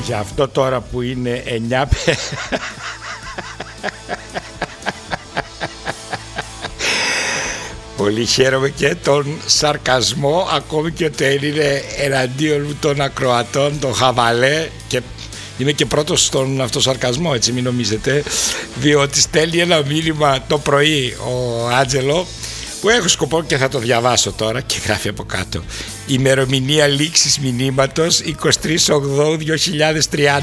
Για αυτό τώρα που είναι 9... Πολύ χαίρομαι και τον σαρκασμό, ακόμη και όταν είναι εναντίον των ακροατών, τον χαβαλέ, και είμαι και πρώτος στον αυτοσαρκασμό, έτσι μην νομίζετε, διότι στέλνει ένα μήνυμα το πρωί ο Άντζελο που έχω σκοπό και θα το διαβάσω τώρα και γράφει από κάτω: ημερομηνία λήξης μηνύματος 23/8/2030.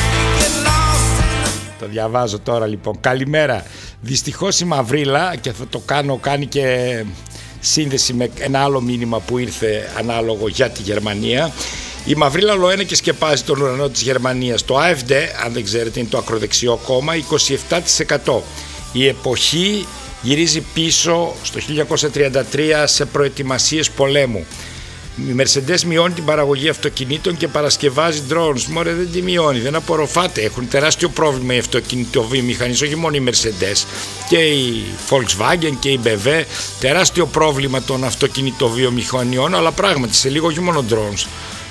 Το διαβάζω τώρα λοιπόν. Καλημέρα. Δυστυχώς η Μαυρίλα, και θα το κάνει και σύνδεση με ένα άλλο μήνυμα που ήρθε ανάλογο για τη Γερμανία. Η Μαυρίλα ολοένα και σκεπάζει τον ουρανό της Γερμανίας. Το AfD, αν δεν ξέρετε, είναι το ακροδεξιό κόμμα, 27%. Η εποχή γυρίζει πίσω στο 1933 σε προετοιμασίες πολέμου. Η Mercedes μειώνει την παραγωγή αυτοκινήτων και παρασκευάζει drones. Μωρέ, δεν τη μειώνει, δεν απορροφάται. Έχουν τεράστιο πρόβλημα οι αυτοκινητοβιομηχανίες, όχι μόνο η Mercedes, και η Volkswagen και η BMW. Τεράστιο πρόβλημα των αυτοκινητοβιομηχανιών, αλλά πράγματι σε λίγο όχι μόνο drones.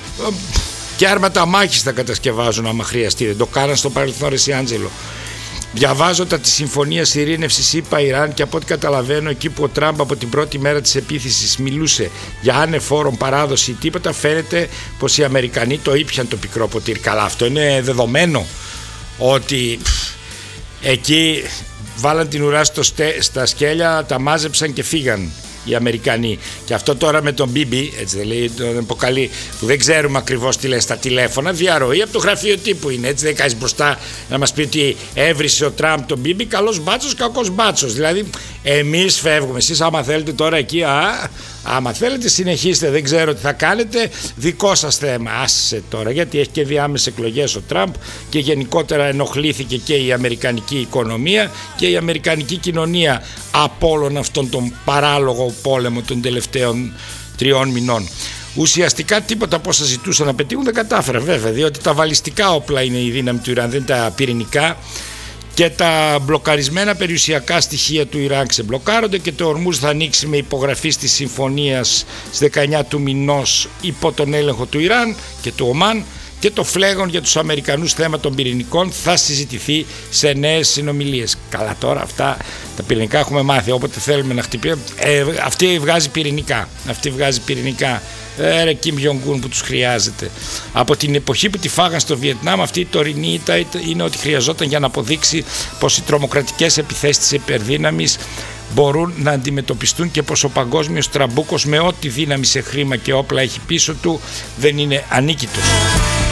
Και άρματα μάχης θα κατασκευάζουν άμα χρειαστεί. Δεν το κάναν στο παρελθόν, ρε Άντζελο. Διαβάζω τα τη συμφωνία ειρήνευσης ΗΠΑ-Ιράν και από ό,τι καταλαβαίνω, εκεί που ο Τραμπ από την πρώτη μέρα της επίθεσης μιλούσε για άνεφόρον παράδοση ή τίποτα, φαίνεται πως οι Αμερικανοί το ήπιαν το πικρό ποτήρι. Καλά, αυτό είναι δεδομένο, ότι εκεί βάλαν την ουρά στα σκέλια, τα μάζεψαν και φύγαν οι Αμερικανοί. Και αυτό τώρα με τον Μπίμπι, έτσι δεν λέει, τον αποκαλεί, που δεν ξέρουμε ακριβώς τι λέει στα τηλέφωνα, διαρροή από το γραφείο τύπου είναι. Έτσι δεν κάνεις μπροστά να μας πει ότι έβρισε ο Τραμπ τον Μπίμπι, καλός μπάτσος, κακός μπάτσος. Δηλαδή εμείς φεύγουμε, εσείς άμα θέλετε τώρα εκεί, άμα θέλετε συνεχίστε, δεν ξέρω τι θα κάνετε, δικό σας θέμα. Άσε τώρα, γιατί έχει και διάμεσες εκλογές ο Τραμπ και γενικότερα ενοχλήθηκε και η αμερικανική οικονομία και η αμερικανική κοινωνία από όλον αυτόν τον παράλογο πόλεμο των τελευταίων 3 μηνών. Ουσιαστικά τίποτα από όσα ζητούσαν να πετύχουν δεν κατάφερα, βέβαια, διότι τα βαλιστικά όπλα είναι η δύναμη του Ιράν, δεν τα πυρηνικά, και τα μπλοκαρισμένα περιουσιακά στοιχεία του Ιράν ξεμπλοκάρονται και το Ορμούζ θα ανοίξει με υπογραφή της συμφωνίας στις 19 του μηνός υπό τον έλεγχο του Ιράν και του Ομάν, και το φλέγον για τους Αμερικανούς θέμα των πυρηνικών θα συζητηθεί σε νέες συνομιλίες. Καλά, τώρα αυτά τα πυρηνικά έχουμε μάθει, όποτε θέλουμε να χτυπήσουμε, αυτή βγάζει πυρηνικά. Ρε Κιμ Γιονγκούν που τους χρειάζεται. Από την εποχή που τη φάγαν στο Βιετνάμ, αυτή η τωρινή ήττα είναι ότι χρειαζόταν για να αποδείξει πως οι τρομοκρατικές επιθέσεις της υπερδύναμης μπορούν να αντιμετωπιστούν και πως ο παγκόσμιος τραμπούκος με ό,τι δύναμη σε χρήμα και όπλα έχει πίσω του δεν είναι ανίκητος.